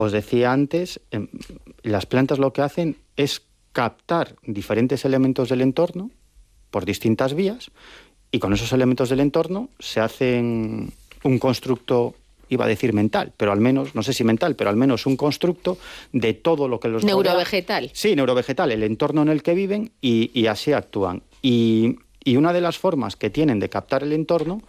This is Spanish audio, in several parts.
Os decía antes, las plantas lo que hacen es captar diferentes elementos del entorno por distintas vías, y con esos elementos del entorno se hacen un constructo, iba a decir mental, pero al menos, no sé si mental, pero al menos un constructo de todo lo que los rodea. Neurovegetal. Sí, neurovegetal, el entorno en el que viven, y así actúan. Y una de las formas que tienen de captar el entorno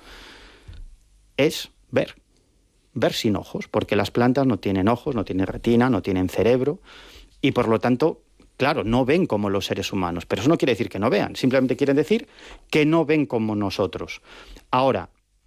es ver sin ojos, porque las plantas no tienen ojos, no tienen retina, no tienen cerebro, y por lo tanto, claro, no ven como los seres humanos, pero eso no quiere decir que no vean, simplemente quiere decir que no ven como nosotros. Ahora,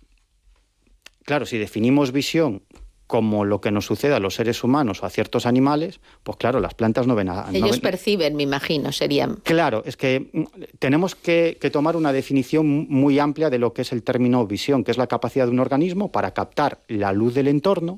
claro, si definimos visión como lo que nos sucede a los seres humanos o a ciertos animales, pues claro, las plantas no ven nada. Ellos perciben, me imagino, serían. Claro, es que tenemos que tomar una definición muy amplia de lo que es el término visión, que es la capacidad de un organismo para captar la luz del entorno,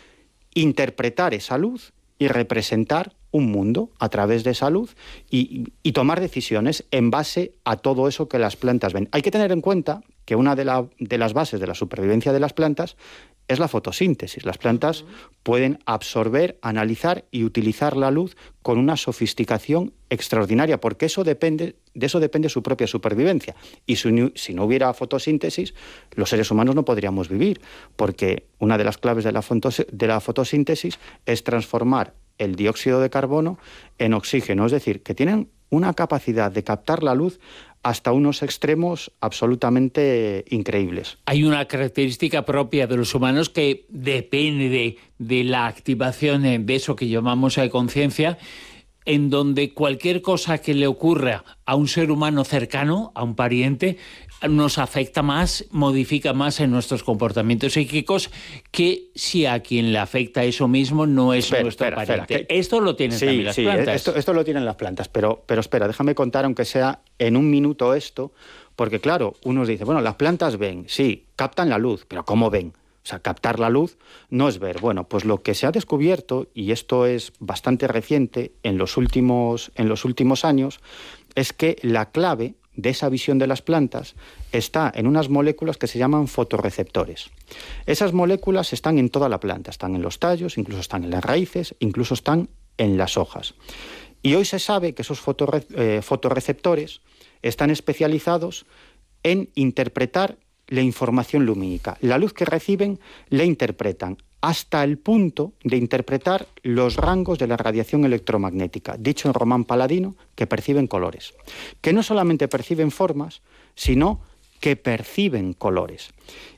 interpretar esa luz y representar un mundo a través de esa luz y tomar decisiones en base a todo eso que las plantas ven. Hay que tener en cuenta que una de las bases de la supervivencia de las plantas es la fotosíntesis. Las plantas pueden absorber, analizar y utilizar la luz con una sofisticación extraordinaria, porque de eso depende su propia supervivencia. Y si no hubiera fotosíntesis, los seres humanos no podríamos vivir, porque una de las claves de la fotosíntesis es transformar el dióxido de carbono en oxígeno. Es decir, que tienen una capacidad de captar la luz hasta unos extremos absolutamente increíbles. Hay una característica propia de los humanos que depende de la activación de eso que llamamos conciencia, en donde cualquier cosa que le ocurra a un ser humano cercano, a un pariente, nos afecta más, modifica más en nuestros comportamientos psíquicos, que si a quien le afecta eso mismo no es nuestro pariente. Esto lo tienen también las plantas. Esto lo tienen las plantas, pero espera, déjame contar, aunque sea en un minuto esto, porque claro, uno dice, bueno, las plantas ven, sí, captan la luz, pero ¿cómo ven? O sea, captar la luz no es ver. Bueno, pues lo que se ha descubierto, y esto es bastante reciente en los últimos años, es que la clave de esa visión de las plantas está en unas moléculas que se llaman fotorreceptores. Esas moléculas están en toda la planta, están en los tallos, incluso están en las raíces, incluso están en las hojas. Y hoy se sabe que esos fotorreceptores están especializados en interpretar la información lumínica. La luz que reciben la interpretan hasta el punto de interpretar los rangos de la radiación electromagnética, dicho en román paladino, que perciben colores. Que no solamente perciben formas, sino que perciben colores.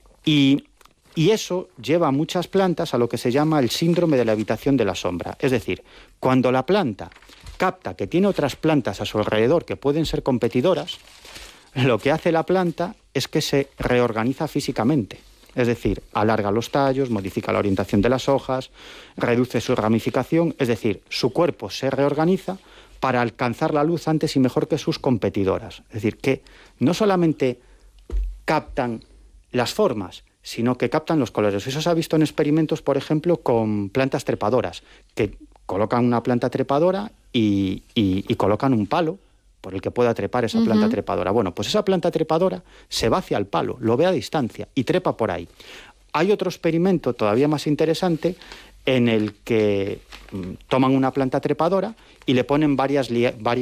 Y eso lleva a muchas plantas a lo que se llama el síndrome de la habitación de la sombra. Es decir, cuando la planta capta que tiene otras plantas a su alrededor que pueden ser competidoras, lo que hace la planta es que se reorganiza físicamente. Es decir, alarga los tallos, modifica la orientación de las hojas, reduce su ramificación, es decir, su cuerpo se reorganiza para alcanzar la luz antes y mejor que sus competidoras. Es decir, que no solamente captan las formas, sino que captan los colores. Eso se ha visto en experimentos, por ejemplo, con plantas trepadoras, que colocan una planta trepadora y colocan un palo por el que pueda trepar esa planta trepadora. Bueno, pues esa planta trepadora se va hacia el palo, lo ve a distancia y trepa por ahí. Hay otro experimento todavía más interesante en el que toman una planta trepadora y le ponen varios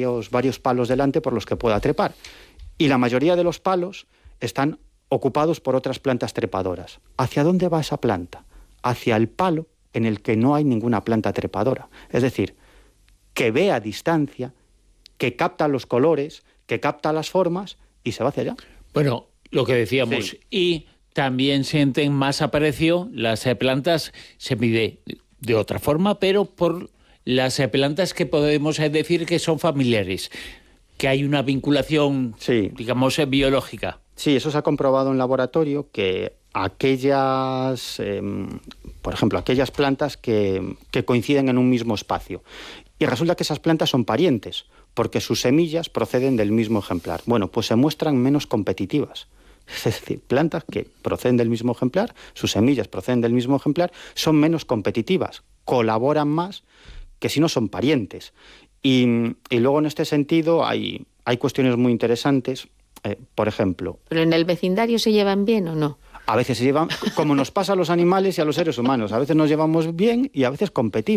palos delante por los que pueda trepar. Y la mayoría de los palos están ocupados por otras plantas trepadoras. ¿Hacia dónde va esa planta? Hacia el palo en el que no hay ninguna planta trepadora. Es decir, que ve a distancia, que capta los colores, que capta las formas y se va hacia allá. Bueno, lo que decíamos, sí. Y también sienten más aprecio, las plantas se mide de otra forma, pero por las plantas que podemos decir que son familiares, que hay una vinculación, sí, digamos, biológica. Sí, eso se ha comprobado en laboratorio, que aquellas, por ejemplo, aquellas plantas que coinciden en un mismo espacio. Y resulta que esas plantas son parientes, porque sus semillas proceden del mismo ejemplar. Bueno, pues se muestran menos competitivas. Es decir, plantas que proceden del mismo ejemplar, sus semillas proceden del mismo ejemplar, son menos competitivas, colaboran más que si no son parientes. Y luego en este sentido hay cuestiones muy interesantes, por ejemplo... ¿Pero en el vecindario se llevan bien o no? A veces se llevan, como nos pasa a los animales y a los seres humanos, a veces nos llevamos bien y a veces competimos.